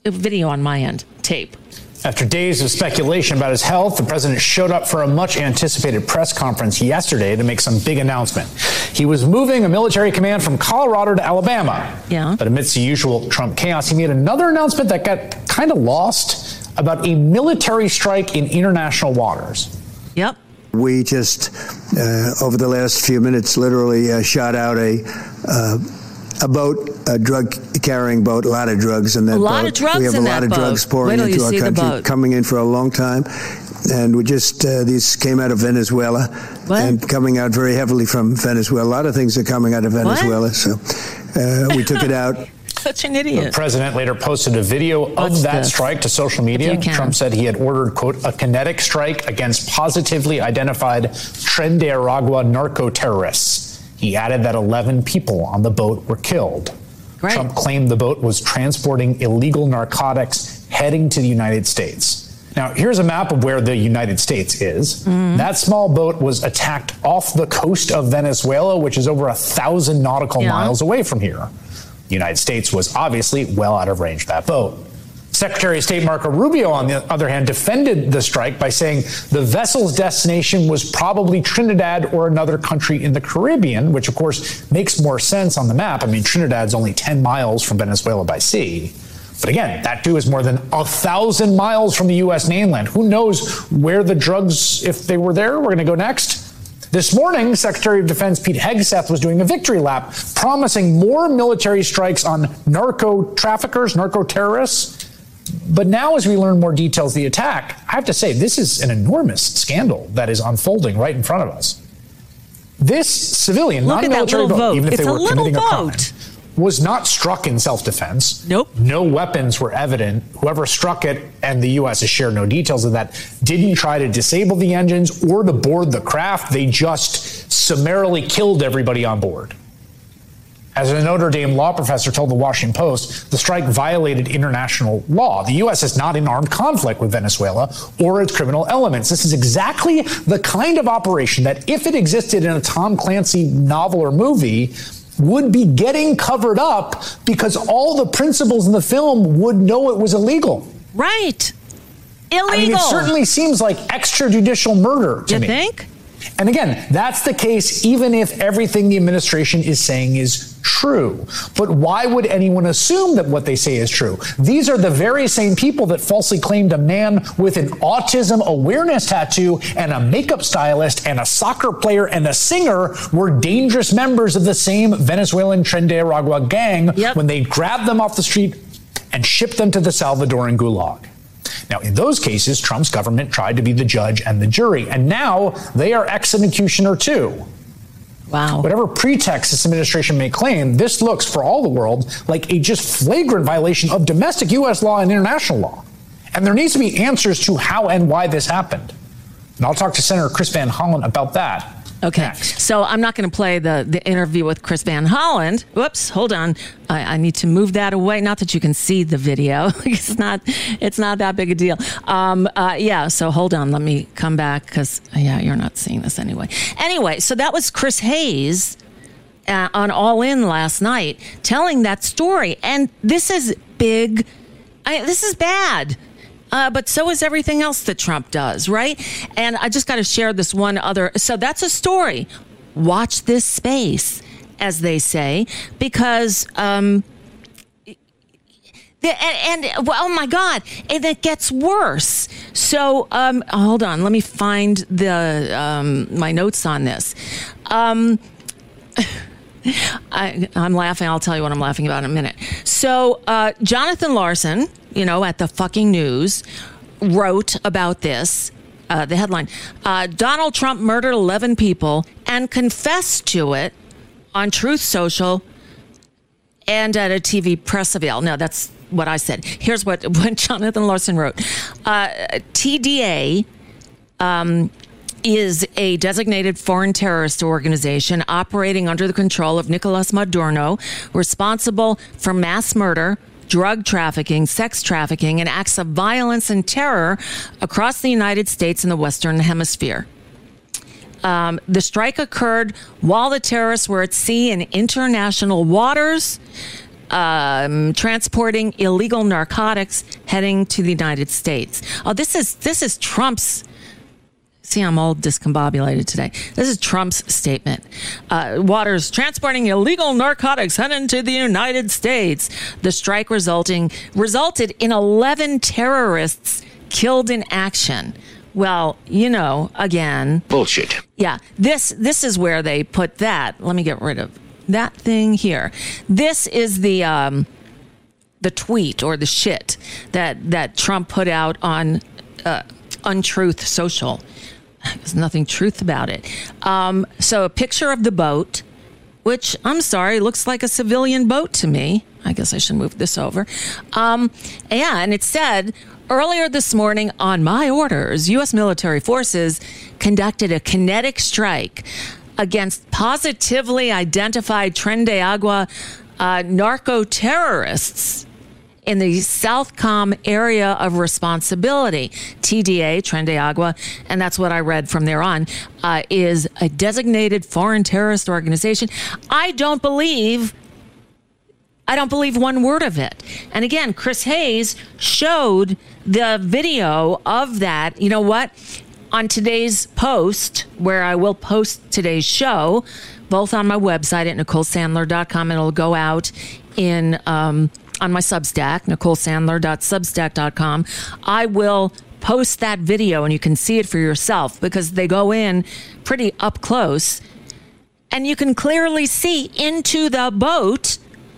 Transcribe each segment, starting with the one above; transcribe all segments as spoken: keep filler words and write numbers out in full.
video on my end. Tape. After days of speculation about his health, the president showed up for a much-anticipated press conference yesterday to make some big announcement. He was moving a military command from Colorado to Alabama. Yeah. But amidst the usual Trump chaos, he made another announcement that got kind of lost about a military strike in international waters. Yep. We just, uh, over the last few minutes, literally uh, shot out a uh, a boat, a drug-carrying boat, a lot of drugs in that boat. A lot boat. of drugs We have in a that lot of boat. drugs pouring into our country, coming in for a long time. And we just, uh, these came out of Venezuela what? and coming out very heavily from Venezuela. A lot of things are coming out of Venezuela. What? So uh, we took it out. Such an idiot. The president later posted a video Watch of that this. strike to social media. Trump said he had ordered, quote, a kinetic strike against positively identified Tren de Aragua narco-terrorists. He added that eleven people on the boat were killed. Great. Trump claimed the boat was transporting illegal narcotics heading to the United States. Now, here's a map of where the United States is. Mm-hmm. That small boat was attacked off the coast of Venezuela, which is over a thousand nautical yeah. miles away from here. The United States was obviously well out of range of that boat. Secretary of State Marco Rubio, on the other hand, defended the strike by saying the vessel's destination was probably Trinidad or another country in the Caribbean, which, of course, makes more sense on the map. I mean, Trinidad's only ten miles from Venezuela by sea. But again, that too is more than a thousand miles from the U S mainland. Who knows where the drugs, if they were there, were going to go next? This morning, Secretary of Defense Pete Hegseth was doing a victory lap, promising more military strikes on narco traffickers, narco terrorists. But now, as we learn more details of the attack, I have to say, this is an enormous scandal that is unfolding right in front of us. This civilian, Look non-military vote, vote, even if it's they were a committing vote. a crime, was not struck in self-defense. Nope. No weapons were evident. Whoever struck it, and the U S has shared no details of that, didn't try to disable the engines or to board the craft. They just summarily killed everybody on board. As a Notre Dame law professor told the Washington Post, the strike violated international law. The U S is not in armed conflict with Venezuela or its criminal elements. This is exactly the kind of operation that, if it existed in a Tom Clancy novel or movie, would be getting covered up because all the principals in the film would know it was illegal. Right. Illegal. I mean, it certainly seems like extrajudicial murder to you me. You think? And again, that's the case even if everything the administration is saying is true. But why would anyone assume that what they say is true? These are the very same people that falsely claimed a man with an autism awareness tattoo and a makeup stylist and a soccer player and a singer were dangerous members of the same Venezuelan Tren de Aragua gang yep. when they grabbed them off the street and shipped them to the Salvadoran gulag. Now, in those cases, Trump's government tried to be the judge and the jury, and now they are executioner too. Wow. Whatever pretext this administration may claim, this looks, for all the world, like a just flagrant violation of domestic U S law and international law. And there needs to be answers to how and why this happened. And I'll talk to Senator Chris Van Hollen about that. Okay, next. So I'm not going to play the, the interview with Chris Van Hollen. Whoops, hold on. I, I need to move that away. Not that you can see the video. it's not It's not that big a deal. Um, uh, yeah, so hold on. Let me come back because, yeah, you're not seeing this anyway. Anyway, so that was Chris Hayes uh, on All In last night telling that story. And this is big. I, this is bad. Uh, but so is everything else that Trump does, right? And I just got to share this one other. So that's a story. Watch this space, as they say, because, um, the, and, and well, oh my God, and it gets worse. So um, hold on, let me find the um, my notes on this. Um, I, I'm laughing. I'll tell you what I'm laughing about in a minute. So uh, Jonathan Larson, you know, at the fucking news, wrote about this. Uh, the headline, uh, Donald Trump murdered eleven people and confessed to it on Truth Social and at a T V press avail. No, that's what I said. Here's what, what Jonathan Larson wrote. Uh, T D A um, is a designated foreign terrorist organization operating under the control of Nicolas Maduro, responsible for mass murder, drug trafficking, sex trafficking, and acts of violence and terror across the United States and the Western Hemisphere. Um, the strike occurred while the terrorists were at sea in international waters. um, transporting illegal narcotics heading to the United States. Oh, this is this is Trump's. See, I'm all discombobulated today. This is Trump's statement. Uh, Waters transporting illegal narcotics heading to the United States. The strike resulting resulted in eleven terrorists killed in action. Well, you know, again, bullshit. Yeah, this this is where they put that. Let me get rid of that thing here. This is the um, the tweet or the shit that that Trump put out on uh, Untruth Social. There's nothing truth about it. Um, so a picture of the boat, which I'm sorry, looks like a civilian boat to me. I guess I should move this over. Um, yeah, and it said, earlier this morning, on my orders, U S military forces conducted a kinetic strike against positively identified Tren de Agua uh, narco-terrorists in the Southcom area of responsibility. T D A, Tren de Agua, and that's what I read from there on, uh, is a designated foreign terrorist organization. I don't believe, I don't believe one word of it. And again, Chris Hayes showed the video of that. You know what? On today's post, where I will post today's show, both on my website at Nicole Sandler dot com, and it'll go out in... Um, on my Substack, Nicole Sandler dot substack dot com, I will post that video and you can see it for yourself because they go in pretty up close and you can clearly see into the boat.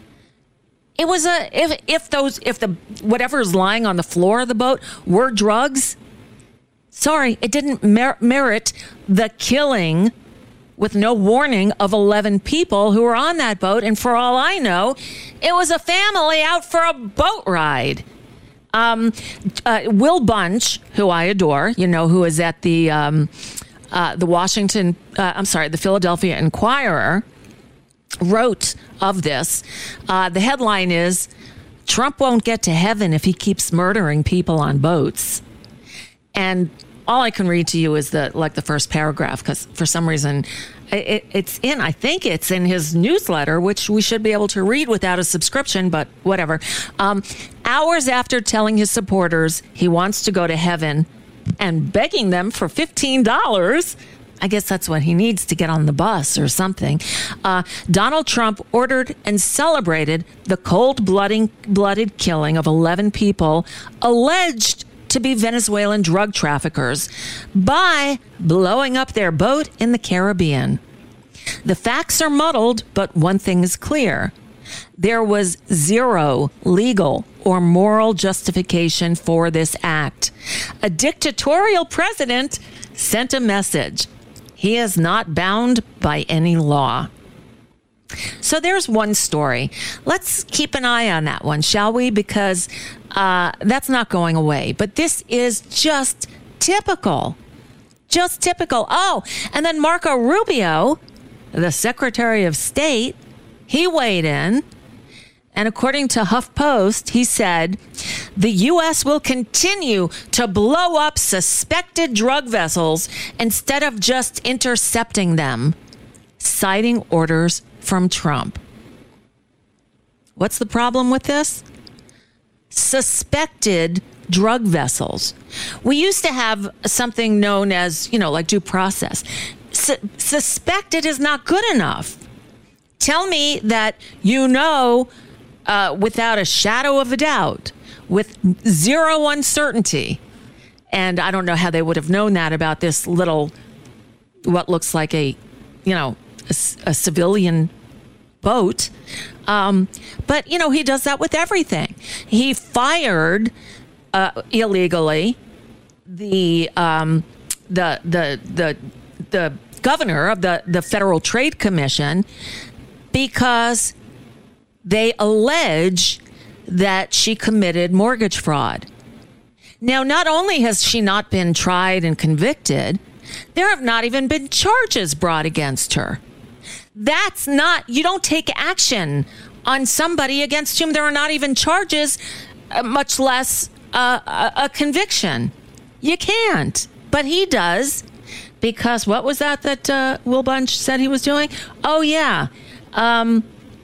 It was a, if, if those, if the, whatever's lying on the floor of the boat were drugs, sorry, it didn't mer- merit the killing with no warning of eleven people who were on that boat. And for all I know, it was a family out for a boat ride. Um, uh, Will Bunch, who I adore, you know, who is at the um, uh, the Washington, uh, I'm sorry, the Philadelphia Inquirer, wrote of this. Uh, the headline is, Trump won't get to heaven if he keeps murdering people on boats. And all I can read to you is the like the first paragraph, because for some reason it, it's in, I think it's in his newsletter, which we should be able to read without a subscription, but whatever. Um, hours after telling his supporters he wants to go to heaven and begging them for fifteen dollars, I guess that's what he needs to get on the bus or something. Uh, Donald Trump ordered and celebrated the cold-blooded killing of eleven people alleged to be Venezuelan drug traffickers by blowing up their boat in the Caribbean. The facts are muddled, but one thing is clear. There was zero legal or moral justification for this act. A dictatorial president sent a message. He is not bound by any law. So there's one story. Let's keep an eye on that one, shall we? Because uh, that's not going away. But this is just typical. Just typical. Oh, and then Marco Rubio, the Secretary of State, he weighed in. And according to HuffPost, he said, the U S will continue to blow up suspected drug vessels instead of just intercepting them, citing orders from Trump. What's the problem with this? Suspected drug vessels. We used to have something known as, you know, like due process. Su- suspected is not good enough. Tell me that you know uh, without a shadow of a doubt, with zero uncertainty. And I don't know how they would have known that about this little, what looks like a, you know, a, a civilian boat. Um, but, you know, he does that with everything. He fired uh, illegally the, um, the, the, the, the governor of the, the Federal Trade Commission because they allege that she committed mortgage fraud. Now, not only has she not been tried and convicted, there have not even been charges brought against her. That's not, you don't take action on somebody against whom there are not even charges, uh, much less uh, a, a conviction. You can't. But he does, because what was that that uh, Will Bunch said he was doing? Oh, yeah. Um,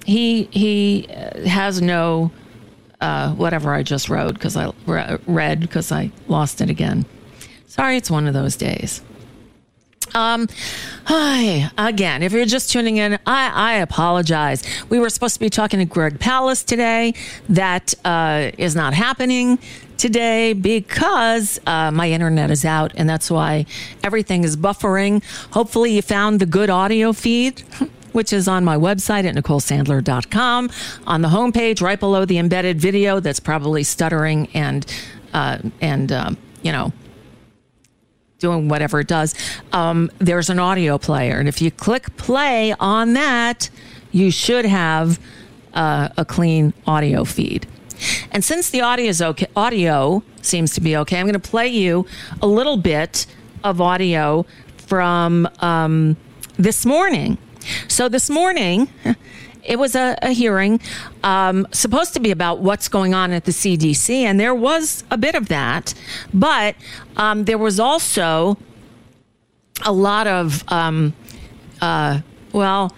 he he has no uh, whatever I just wrote because I re- read because I lost it again. Sorry, it's one of those days. Um, hi, again, if you're just tuning in, I, I apologize. We were supposed to be talking to Greg Palast today. That uh, is not happening today because uh, my internet is out, and that's why everything is buffering. Hopefully you found the good audio feed, which is on my website at nicole sandler dot com. On the homepage, right below the embedded video that's probably stuttering and, uh, and uh, you know, doing whatever it does, um, there's an audio player. And if you click play on that, you should have uh, a clean audio feed. And since the audio is okay, audio seems to be okay, I'm going to play you a little bit of audio from um, this morning. So this morning, it was a, a hearing um, supposed to be about what's going on at the C D C, and there was a bit of that, but um, there was also a lot of, um, uh, well,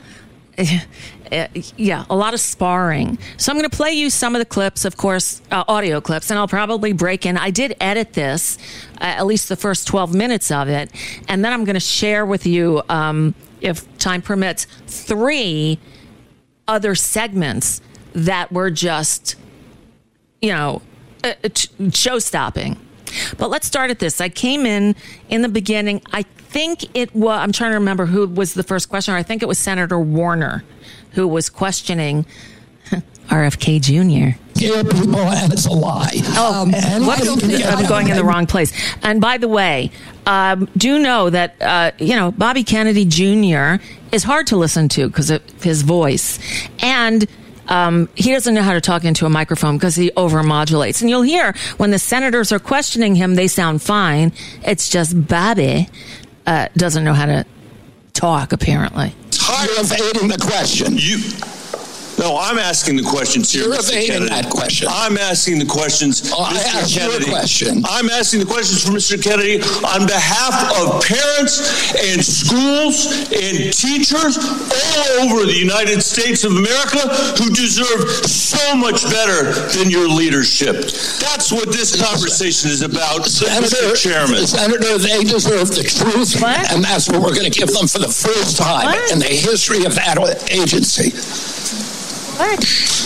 yeah, a lot of sparring. So I'm going to play you some of the clips, of course, uh, audio clips, and I'll probably break in. I did edit this, uh, at least the first twelve minutes of it, and then I'm going to share with you, um, if time permits, three other segments that were just, you know, uh, show-stopping. But let's start at this. I came in in the beginning. I think it was, I'm trying to remember who was the first questioner. I think it was Senator Warner who was questioning R F K Junior Scare people, and it's a lie. Oh, um, and what, I'm going in the wrong place. And by the way, um, do know that, uh, you know, Bobby Kennedy Junior is hard to listen to because of his voice. And um, he doesn't know how to talk into a microphone because he overmodulates. And you'll hear when the senators are questioning him, they sound fine. It's just Bobby uh, doesn't know how to talk, apparently. You're evading the question. You... No, I'm asking the questions here, You're Mister evading Kennedy. that question. I'm asking the questions, oh, Mister I asked Kennedy. You a question. I'm asking the questions for Mister Kennedy on behalf of parents and schools and teachers all over the United States of America who deserve so much better than your leadership. That's what this conversation is about, Senator, Mister Chairman. Senator, they deserve the truth, what? and that's what we're going to give them for the first time what? in the history of that agency. What?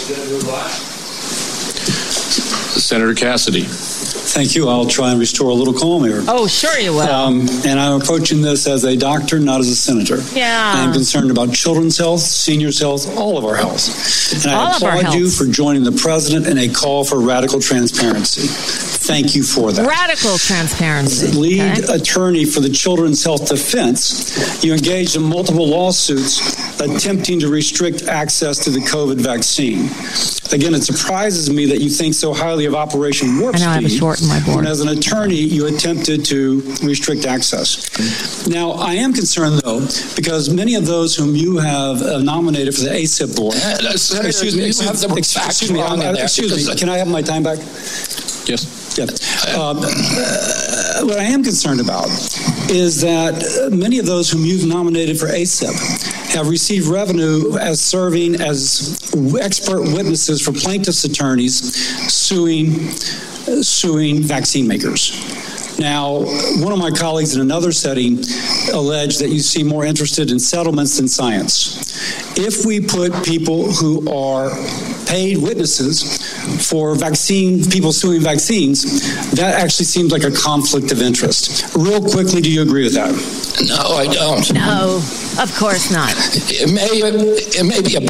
Senator Cassidy. Thank you. I'll try and restore a little calm here. Oh, sure you will. Um, and I'm approaching this as a doctor, not as a senator. Yeah. I'm concerned about children's health, seniors' health, all of our health. And all I applaud you for joining the president in a call for radical transparency. Thank you for that. Radical transparency. Lead okay. attorney for the Children's Health Defense, you engaged in multiple lawsuits attempting to restrict access to the COVID vaccine. Again, it surprises me that you think so highly of Operation Warp Speed. I know I have a short in my board. When as an attorney, you attempted to restrict access. Now, I am concerned, though, because many of those whom you have uh, nominated for the A C I P board... Uh, Senator, excuse me, you have the excuse me, wrong in there. Excuse me, can I have my time back? Yes. Yeah. Um, uh, what I am concerned about is that many of those whom you've nominated for A C I P have received revenue as serving as expert witnesses for plaintiffs' attorneys suing, uh, suing vaccine makers. Now, one of my colleagues in another setting alleged that you seem more interested in settlements than science. If we put people who are paid witnesses for vaccine, people suing vaccines, that actually seems like a conflict of interest. Real quickly, do you agree with that? No, I don't. No, of course not. It may, it may be a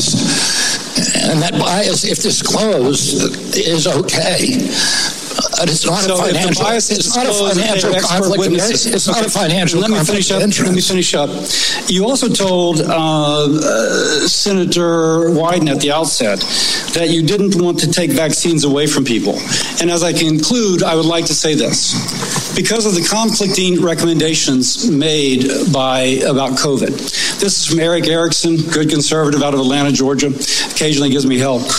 bias, and that bias, if disclosed, is okay. But it's not so a financial. It's not a financial conflict of interest. It's not a financial let me conflict finish of up. interest. Let me finish up. You also told uh, uh, Senator Wyden at the outset that you didn't want to take vaccines away from people. And as I conclude, I would like to say this. Because of the conflicting recommendations made by about COVID. This is from Eric Erickson, good conservative out of Atlanta, Georgia. Occasionally gives me help.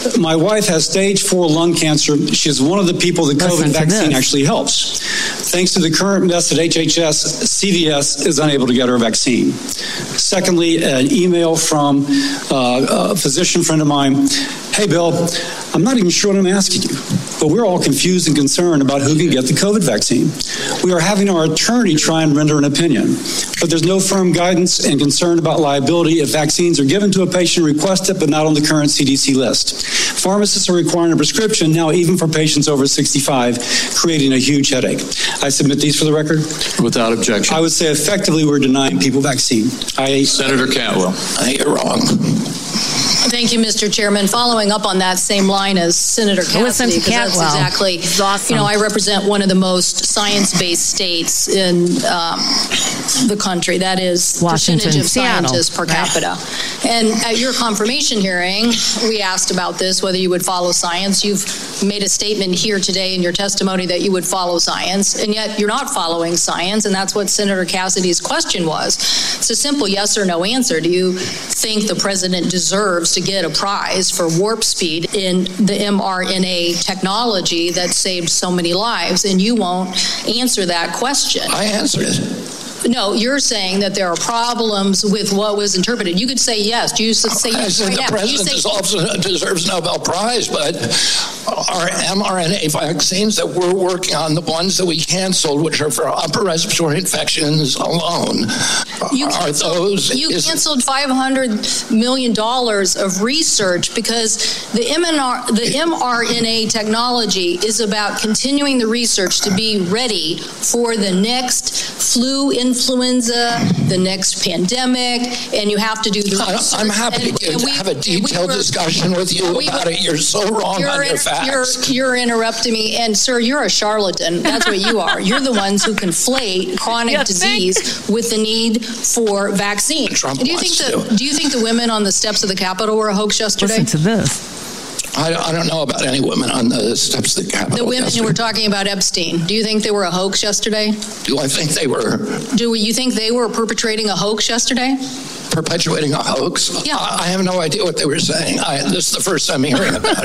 My wife has stage four lung cancer. She is one of the people the COVID vaccine this. actually helps. Thanks to the current mess at H H S, C V S is unable to get her vaccine. Secondly, an email from uh, a physician friend of mine. Hey, Bill, I'm not even sure what I'm asking you, but we're all confused and concerned about who can get the COVID vaccine. We are having our attorney try and render an opinion, but there's no firm guidance and concern about liability if vaccines are given to a patient requested but not on the current C D C list. Pharmacists are requiring a prescription now even for patients over sixty-five, creating a huge headache. I submit these for the record. Without objection. I would say effectively we're denying people vaccine. I, Senator Cantwell. I think you're wrong. Thank you, Mister Chairman. Following up on that same line as Senator Cassidy, because that's exactly, awesome. You know, I represent one of the most science-based states in um, the country. That is Washington, percentage of Seattle. scientists per capita. And at your confirmation hearing, we asked about this, whether you would follow science. You've made a statement here today in your testimony that you would follow science, and yet you're not following science, and that's what Senator Cassidy's question was. It's a simple yes or no answer. Do you think the president deserves to get a prize for warp speed in the M R N A technology that saved so many lives? And you won't answer that question. I answered it. No, you're saying that there are problems with what was interpreted. You could say yes. Do you say I yes? said Right the now. president say, also deserves a Nobel Prize, but our M R N A vaccines that we're working on, the ones that we canceled, which are for upper respiratory infections alone, you are those... You is, canceled five hundred million dollars of research because the M R N A technology is about continuing the research to be ready for the next flu, influenza, the next pandemic, and you have to do the research. I'm happy and, to and we, have a detailed we were, discussion with you we, about it. You're so wrong you're on your inter- facts. You're, you're interrupting me, and sir, you're a charlatan. That's what you are. You're the ones who conflate chronic yes, disease with the need for vaccine. Trump do you think the to. Do you think the women on the steps of the Capitol were a hoax yesterday? Listen to this. I, I don't know about any women on the steps of the Capitol. The women yesterday. who were talking about Epstein. Do you think they were a hoax yesterday? Do I think they were? Do you think they were perpetrating a hoax yesterday? Perpetuating a hoax? Yeah. I, I have no idea what they were saying. I, this is the first time hearing about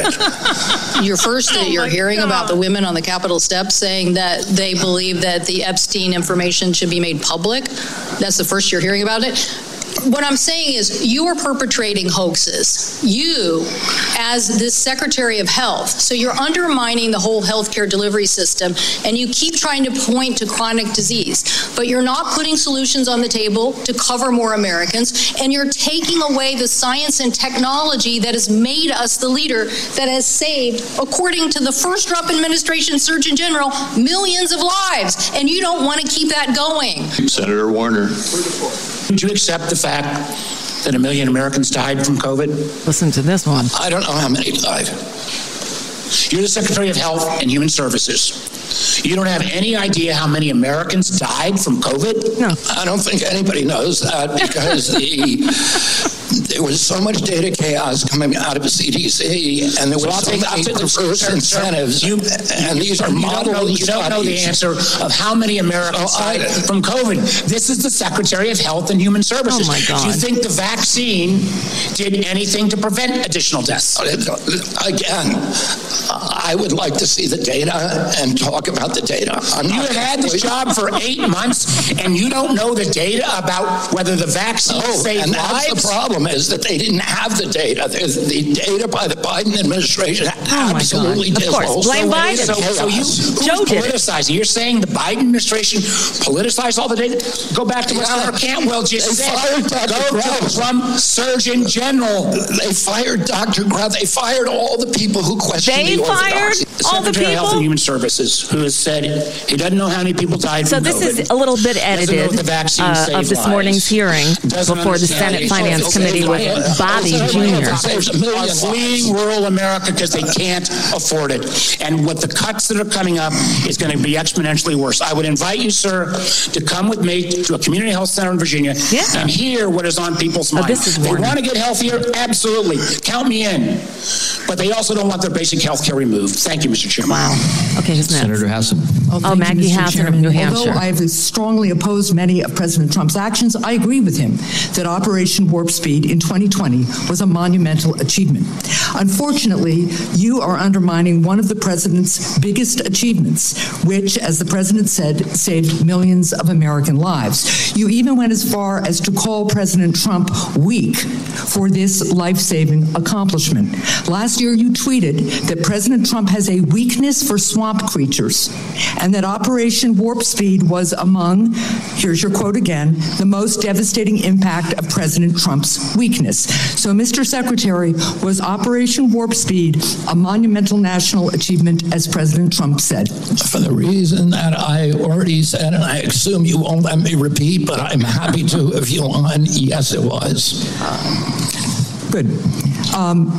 it. You're first that you're hearing God. about the women on the Capitol steps saying that they believe that the Epstein information should be made public. That's the first you're hearing about it. What I'm saying is you are perpetrating hoaxes. You, as this Secretary of Health, so you're undermining the whole healthcare delivery system, and you keep trying to point to chronic disease, but you're not putting solutions on the table to cover more Americans, and you're taking away the science and technology that has made us the leader that has saved, according to the first Trump administration Surgeon General, millions of lives, and you don't want to keep that going. Senator Warner. Would you accept the fact that a million Americans died from COVID? Listen to this one. I don't know how many died. You're the Secretary of Health and Human Services. You don't have any idea how many Americans died from COVID? No. I don't think anybody knows that because the... There was so much data chaos coming out of the C D C, and there was so many perverse incentives. You, and these are model You don't know the answer of how many Americans oh, died from COVID. This is the Secretary of Health and Human Services. Oh my God. Do you think the vaccine did anything to prevent additional deaths? Again, I would like to see the data and talk about the data. I'm you have had this job for eight months, and you don't know the data about whether the vaccine oh, saved and lives? That's the problem. Is that they didn't have the data. The data by the Biden administration oh absolutely Of course, blame Biden. So, so you, Joe did politicizing? You're saying the Biden administration politicized all the data? Go back to what yeah. Senator Cantwell just they said. Fired Doctor Go Krause. to Trump Surgeon General. They fired Doctor Krause. They fired all the people who questioned they the fired orthodoxy. all the Secretary people? of Health and Human Services, who has said he doesn't know how many people died so from this COVID. is a little bit edited uh, of this lives. morning's hearing Doesn't before the Senate Finance okay, Committee with okay. Bobby Junior Are fleeing rural America because they can't afford it. And what the cuts that are coming up is going to be exponentially worse. I would invite you, sir, to come with me to a community health center in Virginia yeah. and hear what is on people's minds. Oh, this is they warning. want to get healthier? Absolutely. Count me in. But they also don't want their basic health care removed. Thank you, Mister Chairman. Wow. Okay, who's next? Senator Hassan. Oh, oh Maggie you, Hassan of New Hampshire. Although I have strongly opposed many of President Trump's actions, I agree with him that Operation Warp Speed in in twenty twenty was a monumental achievement. Unfortunately, you are undermining one of the president's biggest achievements, which, as the president said, saved millions of American lives. You even went as far as to call President Trump weak for this life-saving accomplishment. Last year, you tweeted that President Trump has a weakness for swamp creatures and that Operation Warp Speed was among, here's your quote again, the most devastating impact of President Trump's weakness. So, Mister Secretary, was Operation Warp Speed a monumental national achievement, as President Trump said? For the reason that I already said, and I assume you won't let me repeat, but I'm happy to if you want, yes, it was. Good. Um,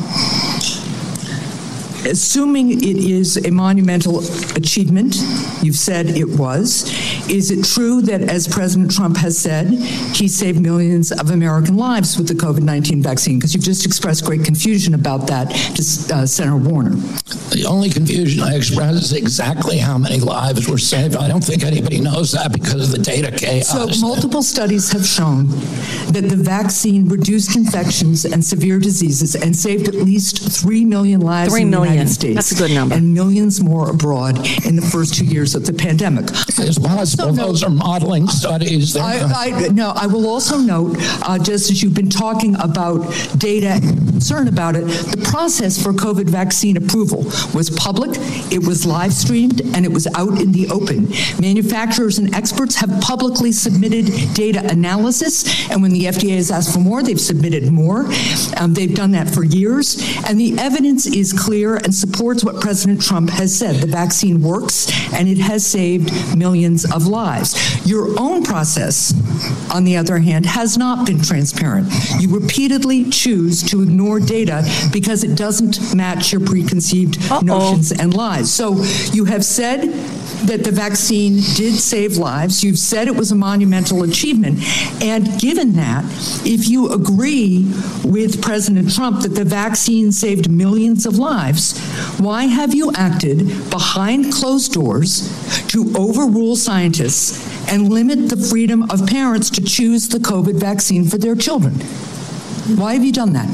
Assuming it is a monumental achievement, you've said it was, is it true that, as President Trump has said, he saved millions of American lives with the COVID nineteen vaccine? Because you've just expressed great confusion about that to uh, Senator Warner. The only confusion I express is exactly how many lives were saved. I don't think anybody knows that because of the data chaos. So multiple studies have shown that the vaccine reduced infections and severe diseases and saved at least three million lives Three in million. the United States. That's a good number. And millions more abroad in the first two years of the pandemic. It's possible. So, no, those are modeling studies. I, I, no, I will also note, uh, just as you've been talking about data and concern about it, the process for COVID vaccine approval was public, it was live streamed, and it was out in the open. Manufacturers and experts have publicly submitted data analysis, and when the F D A has asked for more, they've submitted more. Um, they've done that for years, and the evidence is clear and supports what President Trump has said. The vaccine works, and it has saved millions of lives. Your own process, on the other hand, has not been transparent. You repeatedly choose to ignore data because it doesn't match your preconceived Uh-oh. notions and lies. So you have said that the vaccine did save lives. You've said it was a monumental achievement. And given that, if you agree with President Trump that the vaccine saved millions of lives, why have you acted behind closed doors to overrule scientists and limit the freedom of parents to choose the COVID vaccine for their children? Why have you done that?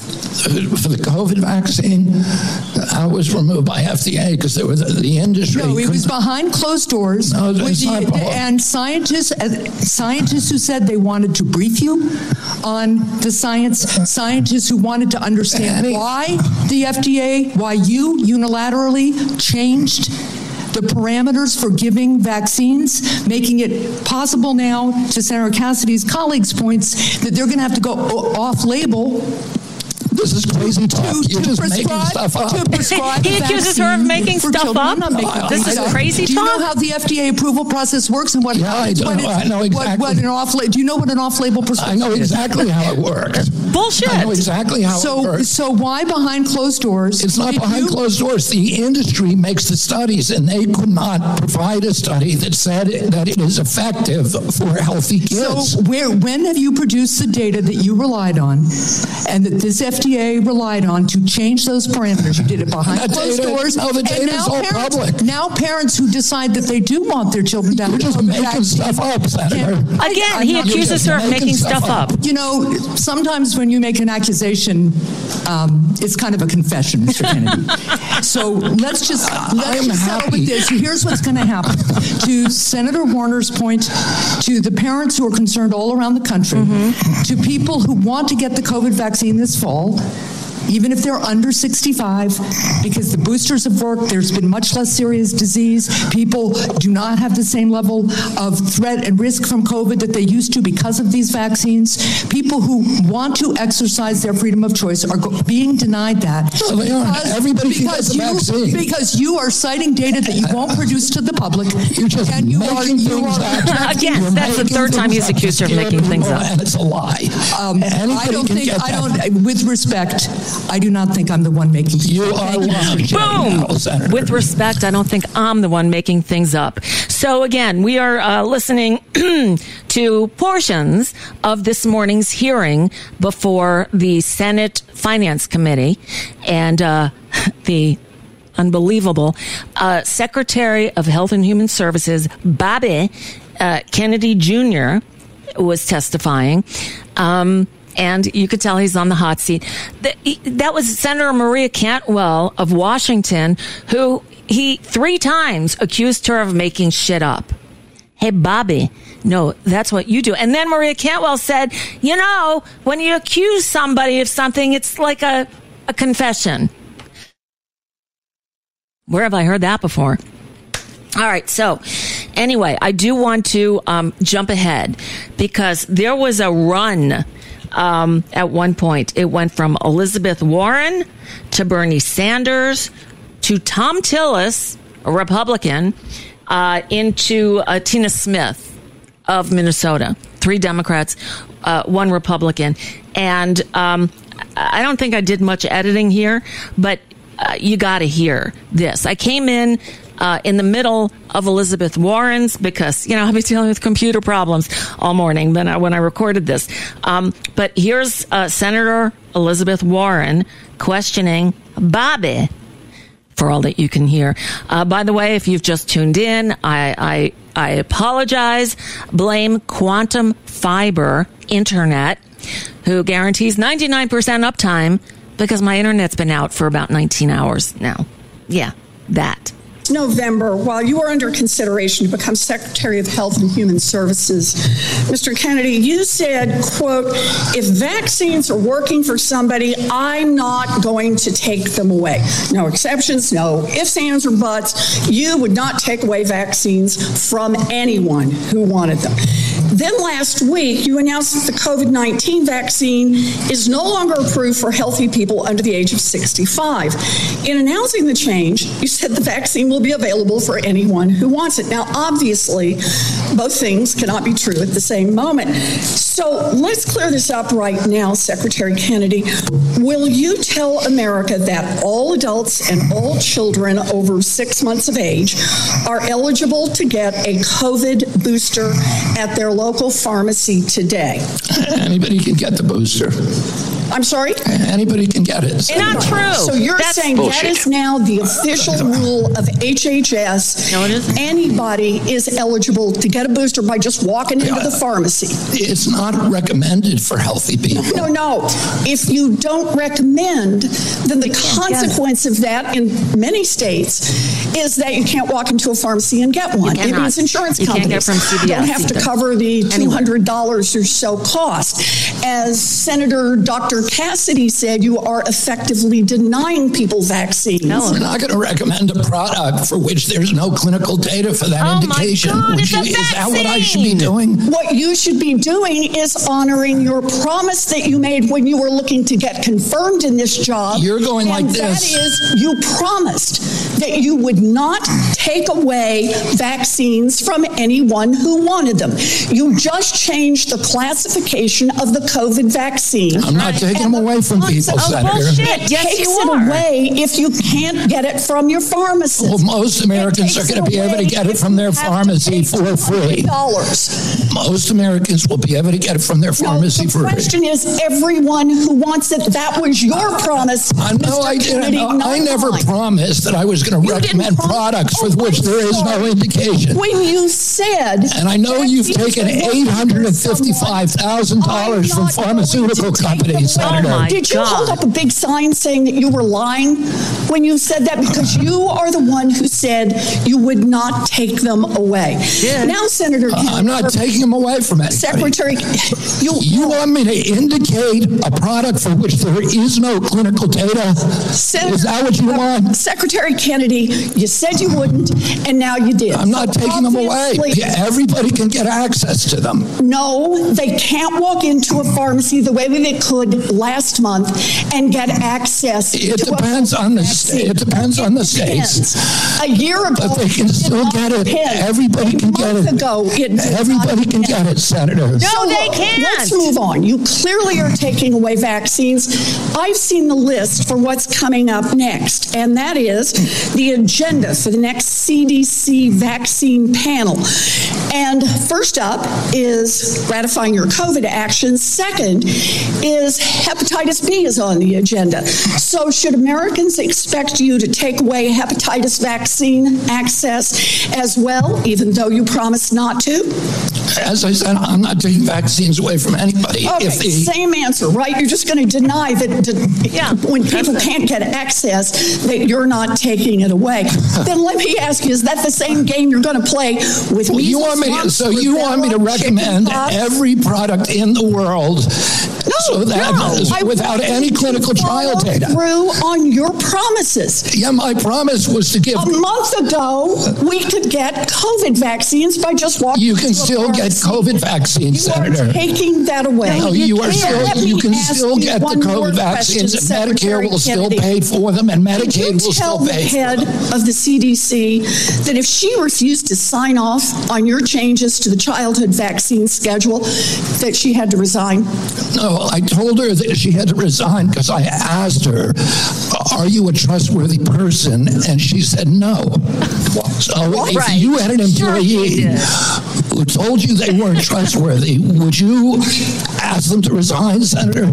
For the COVID vaccine, I was removed by F D A because there was the industry. No, it was behind closed doors. No, with the, and scientists, uh, scientists who said they wanted to brief you on the science, scientists who wanted to understand Any, why the F D A, why you unilaterally changed the parameters for giving vaccines, making it possible now, to Senator Cassidy's colleagues' points, that they're going to have to go off-label. This is crazy talk. To, You're to just making stuff up. To prescribe he accuses her of making stuff children. up. I'm not making this is stuff. crazy do talk. Do you know how the F D A approval process works and what yeah, happens? I, do. I know exactly. What, what an off, do you know what an off-label prescription is? I know exactly is? how it works. Bullshit. I know exactly how so, it works. So why behind closed doors? It's not behind you? closed doors. The industry makes the studies, and they could not provide a study that said that it is effective for healthy kids. So where, when have you produced the data that you relied on and that this F D A relied on to change those parameters? You did it behind that closed data, doors. No, the data is all parents, public. Now parents who decide that they do want their children to have You're just making vaccine, stuff up, Senator. Again, he accuses her of making stuff up. up. You know, sometimes when you make an accusation, um, it's kind of a confession, Mister Kennedy. So let's just, let's just settle with this. Here's what's going to happen. To Senator Warner's point, to the parents who are concerned all around the country, mm-hmm. to people who want to get the COVID vaccine this fall, even if they're under sixty-five, because the boosters have worked, there's been much less serious disease. People do not have the same level of threat and risk from COVID that they used to because of these vaccines. People who want to exercise their freedom of choice are go- being denied that. No, they aren't. Because, Everybody because can get the you, vaccine. Because you are citing data that you won't produce to the public. You're just and you making are, things you are, up. Again, You're that's the third time he's accused her of making things up. And it's a lie. Um, I don't think, I don't, with respect, I do not think I'm the one making things you up. are Boom! Now, with respect, I don't think I'm the one making things up. So again, we are uh, listening to portions of this morning's hearing before the Senate Finance Committee, and uh, the unbelievable uh, Secretary of Health and Human Services, Bobby uh, Kennedy Junior was testifying. Um, and you could tell he's on the hot seat. That was Senator Maria Cantwell of Washington, who he three times accused her of making shit up. Hey, Bobby, no, that's what you do. And then Maria Cantwell said, you know, when you accuse somebody of something, it's like a, a confession. Where have I heard that before? All right. So anyway, I do want to um, jump ahead because there was a run um, at one point. It went from Elizabeth Warren to Bernie Sanders to Tom Tillis, a Republican, uh, into uh, Tina Smith of Minnesota. Three Democrats, uh, one Republican. And um, I don't think I did much editing here, but uh, you got to hear this. I came in Uh, in the middle of Elizabeth Warren's because, you know, I've been dealing with computer problems all morning when I, when I recorded this. Um, but here's uh, Senator Elizabeth Warren questioning Bobby for all that you can hear. Uh, by the way, if you've just tuned in, I, I, I apologize. Blame Quantum Fiber Internet, who guarantees ninety-nine percent uptime because my internet's been out for about nineteen hours now. Yeah, that. November, while you are under consideration to become Secretary of Health and Human Services, Mister Kennedy, you said, quote, if vaccines are working for somebody, I'm not going to take them away. No exceptions, no ifs, ands, or buts. You would not take away vaccines from anyone who wanted them. Then last week, you announced that the COVID nineteen vaccine is no longer approved for healthy people under the age of sixty-five. In announcing the change, you said the vaccine will be available for anyone who wants it. Now, obviously, both things cannot be true at the same moment. So let's clear this up right now, Secretary Kennedy. Will you tell America that all adults and all children over six months of age are eligible to get a COVID booster at their local pharmacy today? Anybody can get the booster. I'm sorry? Anybody can get it. It's not true. So you're That's saying bullshit. that is now the official rule of H H S. No, it isn't. Anybody is eligible to get a booster by just walking into the pharmacy. It's not recommended for healthy people. No, no. If you don't recommend, then the consequence of that in many states is that you can't walk into a pharmacy and get one. It means insurance You can't companies get from C V S don't have to either. cover the Anyway. two hundred dollars or so cost. As Senator Doctor Cassidy said, you are effectively denying people vaccines. No. We're not going to recommend a product for which there's no clinical data for that Oh, my indication. God, Would it's you- a is that what I should be vaccine. doing? What you should be doing is honoring your promise that you made when you were looking to get confirmed in this job. You're going like and this. That is, you promised that you would not take away vaccines from anyone who wanted them. You just changed the classification of the COVID vaccine. I'm not taking them away from people, Oh, Senator. bullshit. It Yes, takes you it are. away if you can't get it from your pharmacist. Well, most Americans are It takes going to be it able to away get it if from their you have to pharmacy pay for free. dollars. Most Americans will be able to get it from their pharmacy no, for the free. question is everyone who wants it. That was your promise. I know I didn't. know- I never promised that I was going to You didn't recommend promise- products for Oh, which I'm there is no sorry. indication. When you said, And I know you've vaccines taken are working eight hundred fifty-five for thousand dollars someone, from I'm not going pharmaceutical to take companies, them away. Senator. Oh, my Did you God. hold up a big sign saying that you were lying when you said that? Because you are the one who said you would not take them away. Yeah. Now, Senator Uh, Kennedy, I'm not taking them away from anybody. Secretary, you, You want me to indicate a product for which there is no clinical data? Senator- Is that what you want? Secretary Kennedy, you said you wouldn't, and now you did. I'm not So taking them away. obviously- Everybody can get access to them. No, they can't walk into a pharmacy the way they could last month and get access. It to a depends on the vaccine. sta- it depends on the Depends. states. A year ago, But they can it did still not get it. depend. Everybody A can get month it. ago, it did Everybody not can depend. get it, Senator. No, So, they look, can't. Let's move on. You clearly are taking away vaccines. I've seen the list for what's coming up next, and that is the agenda for the next C D C vaccine panel. And first up is ratifying your COVID actions. Second is hepatitis B is on the agenda. So should Americans expect you to take away hepatitis vaccine access as well, even though you promised not to? As I said, I'm not taking vaccines away from anybody. Okay, if the, same answer, right? You're just going to deny that, that yeah, when people can't get access, that you're not taking it away. Then let me ask you, is that the same game you're going to play with well, me? You want me to, so you want me to recommend every product in the world no, so that no, without any clinical trial data? Through on your promises. Yeah, my promise was to give. A month ago, we could get COVID vaccines by just walking. You can still get COVID vaccines, you Senator. You are taking that away. No, you are still. You can still get the COVID vaccines, and Medicare will still pay for them, and Medicaid will still pay for them. Tell the head of the C D C that if she refused to sign off on your changes to the childhood vaccine schedule, that she had to resign. No, I told her that she had to resign because I asked her, "Are you a trustworthy person?" And she said no. So Well, if right. you had an employee Sure who told you they weren't trustworthy, would you ask them to resign, Senator?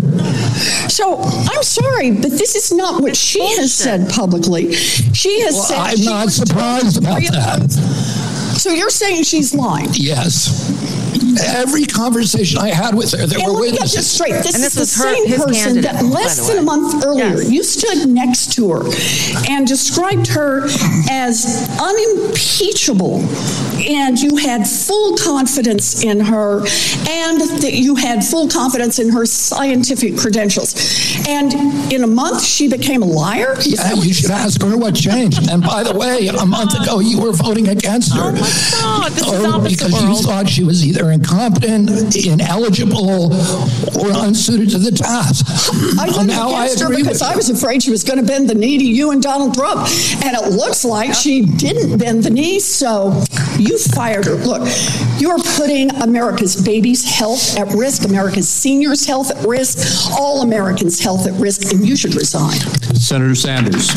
So I'm sorry, but this is not what she has said publicly. She has Well, said I'm she not was surprised about that. So you're saying she's lying? Yes. Every conversation I had with her, there And were let me get witnesses. this straight. This And is this the was her- same his person candidate, that by less the than a way. month earlier, Yes. you stood next to her and described her as unimpeachable, and you had full confidence in her, and that you had full confidence in her scientific credentials. And in a month, she became a liar? Yeah, you should ask her what changed. And by the way, a month ago, you were voting against her. Oh my God, this is Oh, opposite because you world. thought she was either incompetent, ineligible, or unsuited to the task. I voted now I against her agree because with I was afraid she was going to bend the knee to you and Donald Trump. And it looks like she didn't bend the knee, so you fired her. Look, you're putting America's babies' health at risk, America's seniors' health at risk, all Americans' health at risk, and you should resign. Senator Sanders.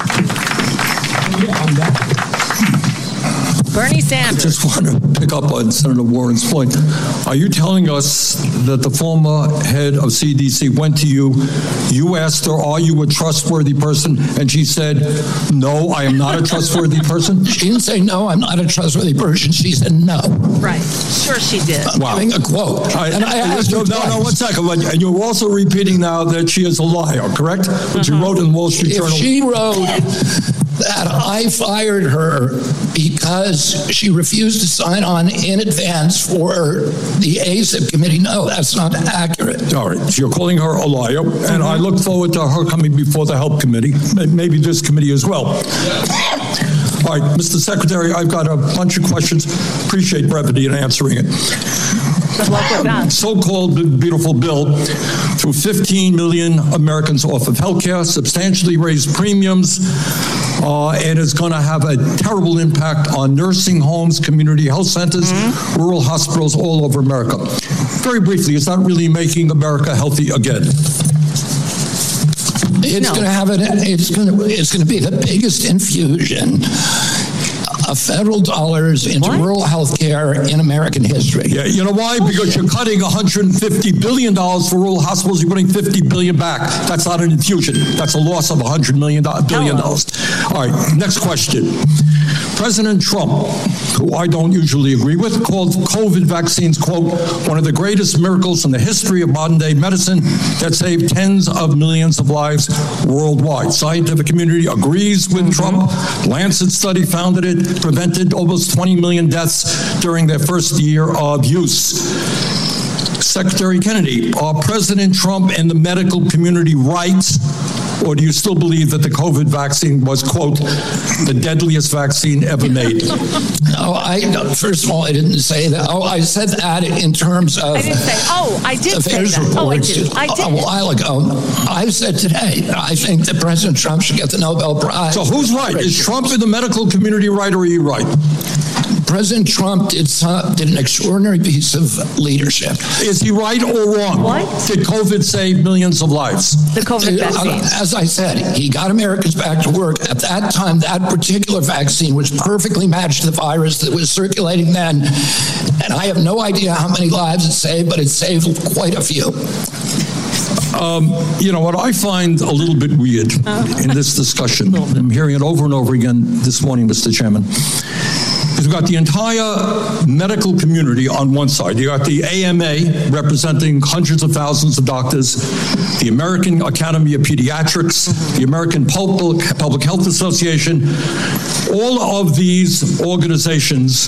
Bernie I Sanders. just want to pick up on Senator Warren's point. Are you telling us that the former head of C D C went to you, you asked her, are you a trustworthy person? And she said, no, I am not a trustworthy person? She didn't say, no, I'm not a trustworthy person. She said, no. Right. Sure she did. I'm giving a quote. I, and I asked no, her no, no, twice. one second. And you're also repeating now that she is a liar, correct? Which you wrote in the Wall Street If Journal. she wrote that I fired her because she refused to sign on in advance for the A S I P committee, no, that's not accurate. All right, so you're calling her a liar, and Mm-hmm. I look forward to her coming before the Help Committee, and maybe this committee as well. All right, Mister Secretary, I've got a bunch of questions. Appreciate brevity in answering it. Good luck with that. So-called beautiful bill threw fifteen million Americans off of health care, substantially raised premiums, uh, and is going to have a terrible impact on nursing homes, community health centers, mm-hmm. rural hospitals all over America. Very briefly, is that really making America healthy again? It's No. going to have it. It's going to. It's going to be the biggest infusion of federal dollars into What? rural health care in American history. Yeah, you know why? Because you're cutting one hundred fifty billion dollars for rural hospitals. You're putting fifty billion dollars back. That's not an infusion. That's a loss of one hundred million billion dollars. All right, next question. President Trump, who I don't usually agree with, called COVID vaccines, quote, one of the greatest miracles in the history of modern-day medicine that saved tens of millions of lives worldwide. Scientific community agrees with Trump. Lancet study found that it prevented almost twenty million deaths during their first year of use. Secretary Kennedy, are President Trump and the medical community right, or do you still believe that the COVID vaccine was, quote, the deadliest vaccine ever made? No, I, no, first of all, I didn't say that. Oh, I said that in terms of I didn't say, oh, I did say affairs that. Oh, I reports did. I a- did. a while ago. I've said today, I think that President Trump should get the Nobel Prize. So who's right? Is Trump in the medical community right, or are you right? President Trump did, some, did an extraordinary piece of leadership. Is he right or wrong? What? Did COVID save millions of lives? The COVID vaccine. As I said, he got Americans back to work. At that time, that particular vaccine was perfectly matched to the virus that was circulating then. And I have no idea how many lives it saved, but it saved quite a few. Um, you know, what I find a little bit weird in this discussion, I'm hearing it over and over again this morning, Mister Chairman, is we've got the entire medical community on one side. You got the A M A representing hundreds of thousands of doctors, the American Academy of Pediatrics, the American Public, Public Health Association. All of these organizations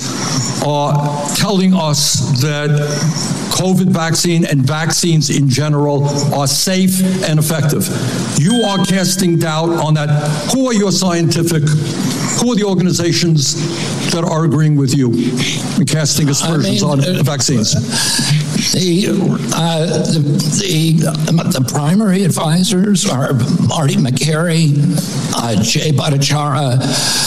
are telling us that COVID vaccine and vaccines in general are safe and effective. You are casting doubt on that. Who are your scientific, who are the organizations that are agreeing with you and casting aspersions I mean, on uh, vaccines? The, uh, the, the, the primary advisors are Marty Makary, uh, Jay Bhattacharya,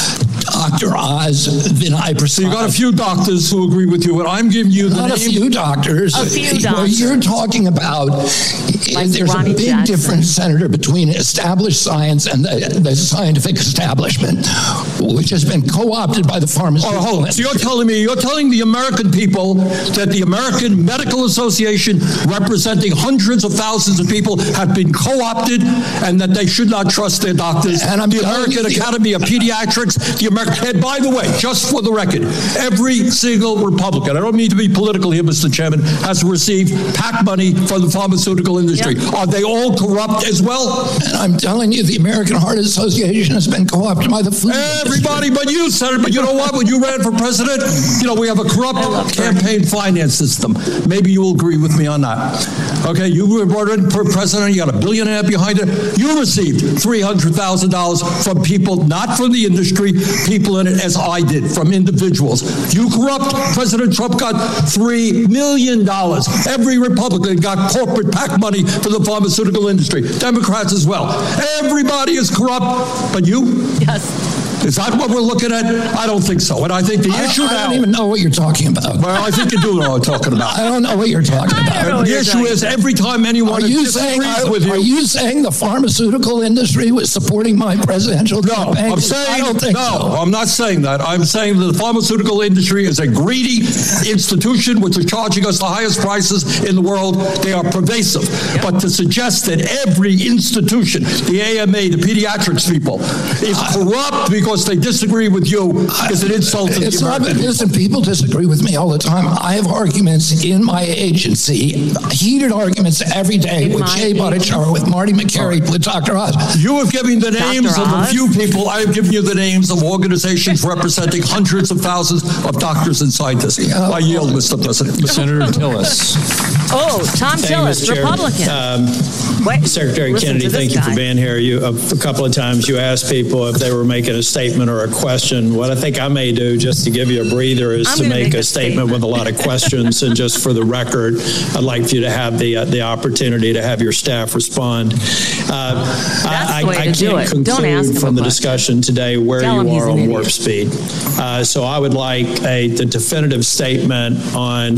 Doctor Oz, Vinay Prasad. So you got a few doctors who agree with you, and I'm giving you the Not name. a few doctors. A few What doctors. you're talking about, Like there's Ronnie a big Jackson. difference, Senator, between established science and the, the scientific establishment, which has been co-opted by the pharmaceutical Oh, hold on. So you're telling me, you're telling the American people that the American Medical Association, representing hundreds of thousands of people, have been co-opted and that they should not trust their doctors. And I'm the telling American you- Academy of Pediatrics, the American, and by the way, just for the record, every single Republican, I don't mean to be political here, Mister Chairman, has received PAC money from the pharmaceutical industry. Yep. Are they all corrupt as well? And I'm telling you, the American Heart Association has been co-opted by the food Everybody industry. but you, Senator. But you know what? When you ran for president, you know, we have a corrupt campaign finance system. Maybe you will agree with me on that. Okay, you were brought in for president, you got a billion and a half behind it. You received three hundred thousand dollars from people, not from the industry, people in it, as I did, from individuals. You corrupt. President Trump got three million dollars. Every Republican got corporate PAC money for the pharmaceutical industry. Democrats as well. Everybody is corrupt, but you? Yes. Is that what we're looking at? I don't think so. And I think the I, issue I now... don't even know what you're talking about. Well, I think you do know what I'm talking about. I don't know what you're talking about. The issue is every time anyone Are you saying disagrees with you... Are you saying the pharmaceutical industry was supporting my presidential No, campaign? I'm saying... I don't think no, so. I'm not saying that. I'm saying that the pharmaceutical industry is a greedy institution which is charging us the highest prices in the world. They are pervasive. Yep. But to suggest that every institution, the A M A, the pediatrics people, is corrupt because they disagree with you is an insult to It's the not, American people. listen, people disagree with me all the time. I have arguments in my agency, heated arguments every day In with my Jay Bhattacharya, with Marty Makary, with Doctor Oz. You have given the names Doctor of a Oz? few people. I have given you the names of organizations representing hundreds of thousands of doctors and scientists. I yield, Mister President. Senator Tillis. Oh, Tom Thank you, Tillis, Mister Chair. Republican. Um, Wait, Secretary listen Kennedy, to this thank you guy. for being here. You, a, a couple of times you asked people if they were making a statement or a question. What I think I may do, just to give you a breather, is I'm to gonna make, make a, a statement, statement. with a lot of questions. And just for the record, I'd like for you to have the uh, the opportunity to have your staff respond. Uh, That's I, the way I, I to do can't it. Don't ask conclude him from a the question. discussion today where Tell him you he's are an on idiot. warp speed. Uh, so I would like a the definitive statement on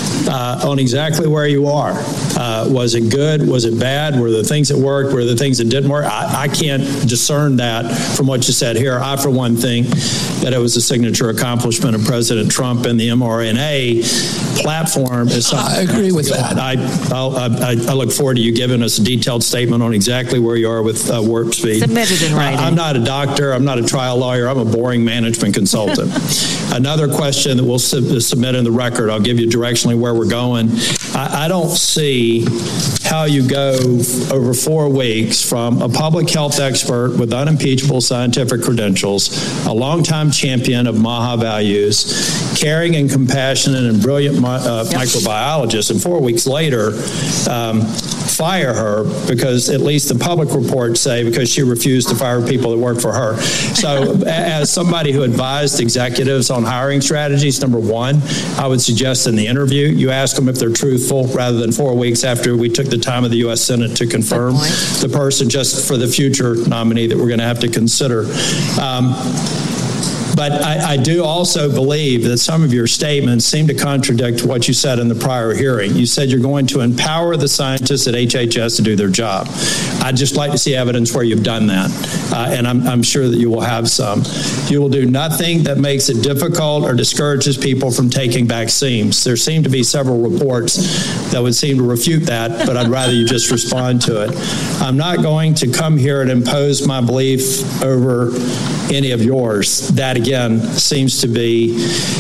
uh, on exactly where you are. Uh, was it good? Was it bad? Were there things that worked? Were there things that didn't work? I, I can't discern that from what you said here. I, for one, think that it was a signature accomplishment of President Trump, and the mRNA platform is something. I agree with that. I, I'll, I, I look forward to you giving us a detailed statement on exactly where you are with uh, warp speed. Submitted in writing. Uh, I'm not a doctor. I'm not a trial lawyer. I'm a boring management consultant. Another question that we'll sub- submit in the record, I'll give you directionally where we're going. I, I don't see how you go f- over four weeks from a public health expert with unimpeachable scientific credentials, a longtime champion of MAHA values, caring and compassionate and brilliant mi- uh, Yep. microbiologist, and four weeks later, um, fire her because at least the public reports say because she refused to fire people that work for her. So a- as somebody who advised executives on hiring strategies, number one, I would suggest in the interview, you ask them if they're truthful rather than four weeks after we took the time of the U S Senate to confirm the person, just for the future nominee that we're going to have to consider. Um, but I, I do also believe that some of your statements seem to contradict what you said in the prior hearing. You said you're going to empower the scientists at H H S to do their job. I'd just like to see evidence where you've done that, uh, and I'm, I'm sure that you will have some. You will do nothing that makes it difficult or discourages people from taking vaccines. There seem to be several reports that would seem to refute that, but I'd rather you just respond to it. I'm not going to come here and impose my belief over any of yours. That, again, seems to be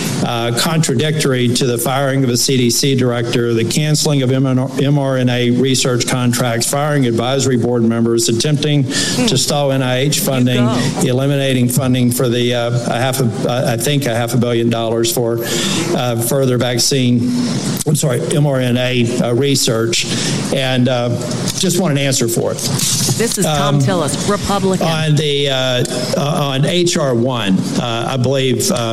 uh, contradictory to the firing of a C D C director, the canceling of M R N A research contracts, firing advisory board members, attempting mm. to stall N I H funding, eliminating funding for the uh, a half, a, uh, I think, a half a billion dollars for uh, further vaccine, I'm sorry, M R N A uh, research, and uh, just want an answer for it. This is Tom um, Tillis, Republican. On the uh, uh, on H R one, uh, I believe. Uh,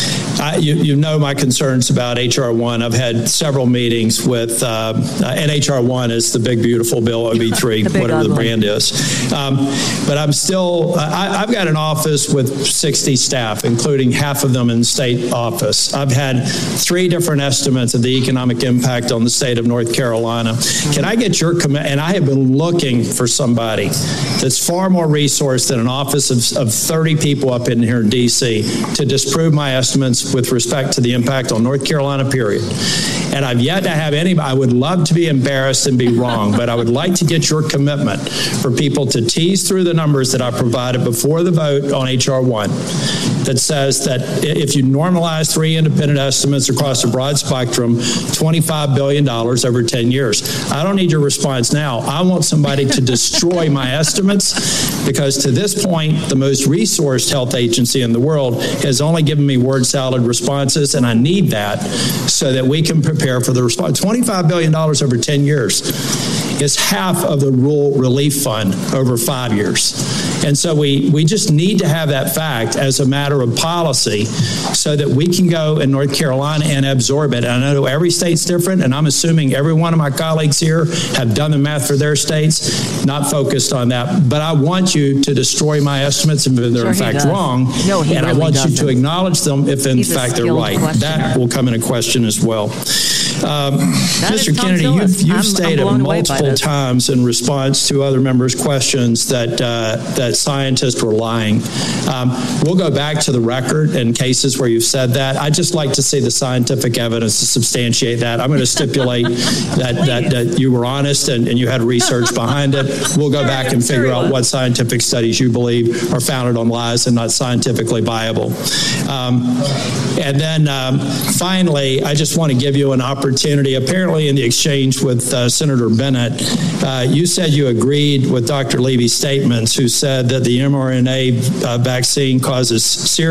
I, you, you know my concerns about H R one. I've had several meetings with, uh, and H R one is the big, beautiful bill, O B three, whatever the brand is. Um, but I'm still, I, I've got an office with sixty staff, including half of them in state office. I've had three different estimates of the economic impact on the state of North Carolina. Can I get your comment? And I have been looking for somebody that's far more resourced than an office of, of thirty people up in here in D C to disprove my estimates with respect to the impact on North Carolina, period. And I've yet to have any, I would love to be embarrassed and be wrong, but I would like to get your commitment for people to tease through the numbers that I provided before the vote on H R one that says that if you normalize three independent estimates across a broad spectrum, twenty-five billion dollars over ten years. I don't need your response now. I want somebody to destroy my estimates, because to this point, the most resourced health agency in the world has only given me word salad responses, and I need that so that we can prepare for the response. twenty-five billion dollars over ten years is half of the rural relief fund over five years. And so we, we just need to have that fact as a matter of policy so that we can go in North Carolina and absorb it. And I know every state's different, and I'm assuming every one of my colleagues here have done the math for their states, not focused on that. But I want you to destroy my estimates if they're sure in fact does. wrong. No, he and really I want doesn't. you to acknowledge them if in He's fact they're right. That will come into question as well. Um, Mister Kennedy, you've, you've stated multiple times in response to other members' questions that uh, that scientists were lying. Um, we'll go back to the record in cases where you've said that. I'd just like to see the scientific evidence to substantiate that. I'm going to stipulate that, that, that you were honest and, and you had research behind it. We'll go back and figure out what scientific studies you believe are founded on lies and not scientifically viable. Um, and then um, finally, I just want to give you an opportunity. Apparently in the exchange with uh, Senator Bennett, uh, you said you agreed with Doctor Levy's statements, who said that the M R N A uh, vaccine causes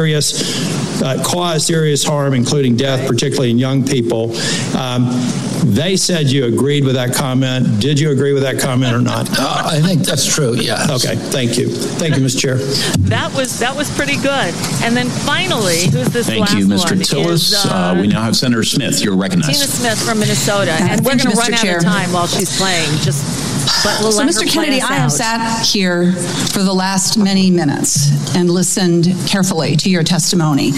serious, uh, cause serious harm, including death, particularly in young people. Um, they said you agreed with that comment. Did you agree with that comment or not? Uh, I think that's true, yeah. Okay, thank you. Thank you, Mister Chair. That was that was pretty good. And then finally, who's this Thank last you, Mister one? Tillis. Is, uh, uh, we now have Senator Smith. You're recognized. Tina Smith from Minnesota. And we're going to run Chair. out of time while she's playing. Just but we'll So, let Mister her play Kennedy, us I have out. sat here for the last many minutes and listened carefully to your testimony.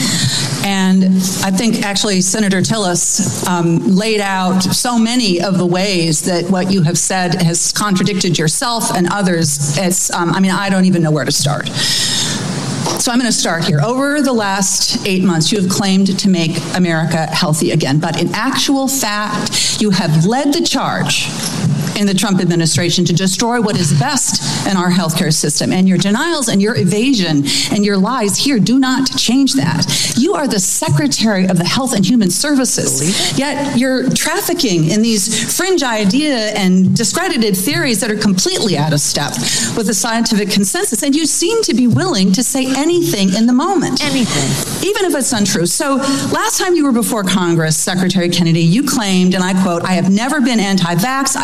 And I think actually Senator Tillis um, laid out so many of the ways that what you have said has contradicted yourself and others. It's, um, I mean, I don't even know where to start. So I'm going to start here. Over the last eight months, you have claimed to make America healthy again. But in actual fact, you have led the charge in the Trump administration to destroy what is best in our healthcare system. And your denials and your evasion and your lies here do not change that. You are the Secretary of the Health and Human Services, yet you're trafficking in these fringe idea and discredited theories that are completely out of step with the scientific consensus. And you seem to be willing to say anything in the moment. Anything. Even if it's untrue. So last time you were before Congress, Secretary Kennedy, you claimed, and I quote, "I have never been anti-vax. I have never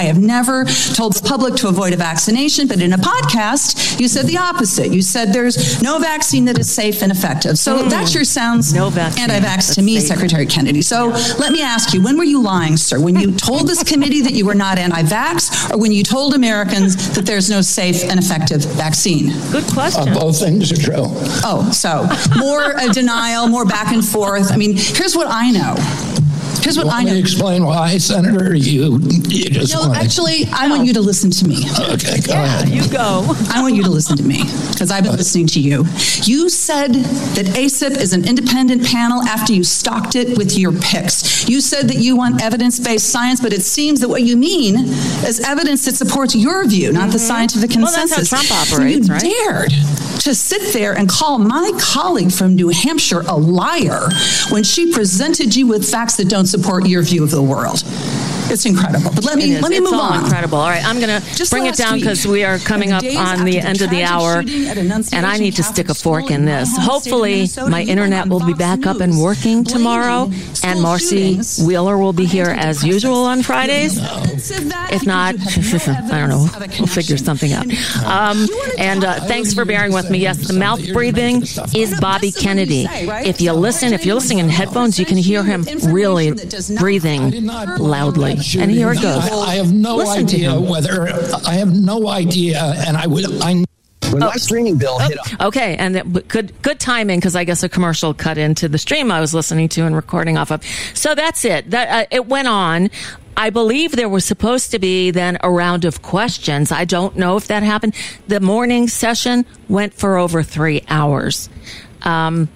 never told the public to avoid a vaccination, but in a podcast, you said the opposite. You said there's no vaccine that is safe and effective. So mm. that sure sounds no anti-vax to me, safe. Secretary Kennedy. So yeah. let me ask you, when were you lying, sir? When you told this committee that you were not anti-vax, or when you told Americans that there's no safe and effective vaccine? Good question. Uh, both things are true. Oh, so more uh, denial, more back and forth. I mean, here's what I know. Here's what you want I know. Me to explain why, Senator? You, you just no, want actually, I want you to listen to me. Okay, go yeah, ahead. You go. I want you to listen to me because I've been listening to you. You said that A C I P is an independent panel after you stocked it with your picks. You said that you want evidence-based science, but it seems that what you mean is evidence that supports your view, not mm-hmm. the scientific consensus. Well, that's how Trump operates, you right? dared to sit there and call my colleague from New Hampshire a liar when she presented you with facts that don't support your view of the world. It's incredible. But let me let me it's move all on. Incredible. All right, I'm going to bring it down because we are coming up on the end of the hour, and I need to stick a fork in this. Hopefully, my internet will be back up and working tomorrow, and Marcy Wheeler will be here as usual on Fridays. If not, I don't know. We'll figure something out. Um, and uh, thanks for bearing with me. Yes, the mouth breathing is Bobby Kennedy. If you listen, if you're listening in headphones, you can hear him really breathing loudly. And here it goes. I, I have no Listen idea whether I have no idea, and I would. I. When my streaming bill hit. Okay, and it, good good timing because I guess a commercial cut into the stream I was listening to and recording off of. So that's it. That uh, it went on. I believe there was supposed to be then a round of questions. I don't know if that happened. The morning session went for over three hours. Um,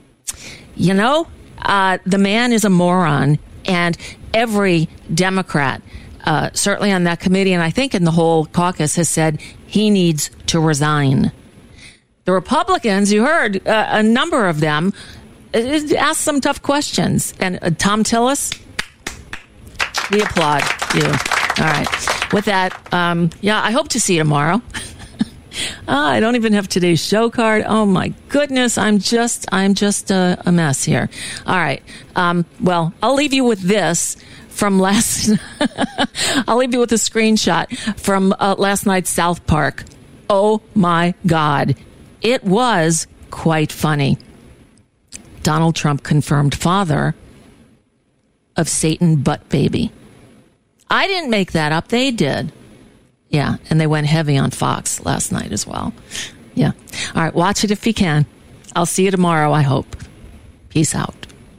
you know, uh, the man is a moron, and every Democrat, uh, certainly on that committee, and I think in the whole caucus, has said he needs to resign. The Republicans, you heard uh, a number of them uh, asked some tough questions. And uh, Tom Tillis, we applaud you. All right. With that, um, yeah, I hope to see you tomorrow. Uh, I don't even have today's show card. Oh my goodness, I'm just I'm just a, a mess here. All right. Um, well, I'll leave you with this from last. I'll leave you with a screenshot from uh, last night's South Park. Oh my God, it was quite funny. Donald Trump confirmed father of Satan butt baby. I didn't make that up. They did. Yeah, and they went heavy on Fox last night as well. Yeah. All right, watch it if you can. I'll see you tomorrow, I hope. Peace out.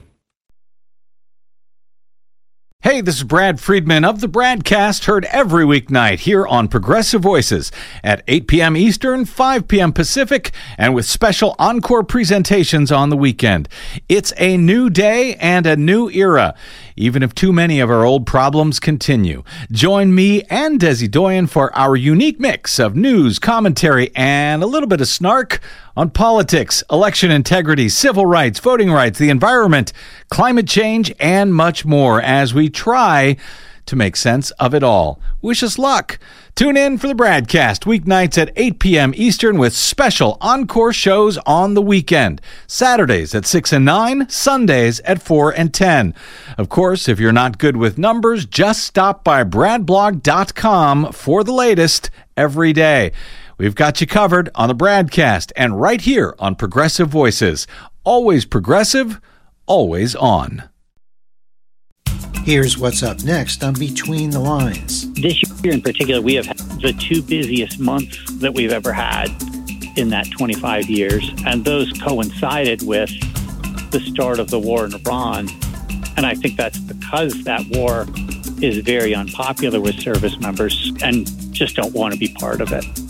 Hey, this is Brad Friedman of the Bradcast, heard every weeknight here on Progressive Voices at eight p.m. Eastern, five p.m. Pacific, and with special encore presentations on the weekend. It's a new day and a new era, even if too many of our old problems continue. Join me and Desi Doyen for our unique mix of news, commentary, and a little bit of snark on politics, election integrity, civil rights, voting rights, the environment, climate change, and much more as we try to make sense of it all. Wish us luck. Tune in for the Bradcast weeknights at eight p.m. Eastern with special encore shows on the weekend. Saturdays at six and nine, Sundays at four and ten. Of course, if you're not good with numbers, just stop by brad blog dot com for the latest every day. We've got you covered on the Bradcast and right here on Progressive Voices. Always progressive, always on. Here's what's up next on Between the Lines. This year in particular, we have had the two busiest months that we've ever had in that twenty-five years, and those coincided with the start of the war in Iran. And I think that's because that war is very unpopular with service members and just don't want to be part of it.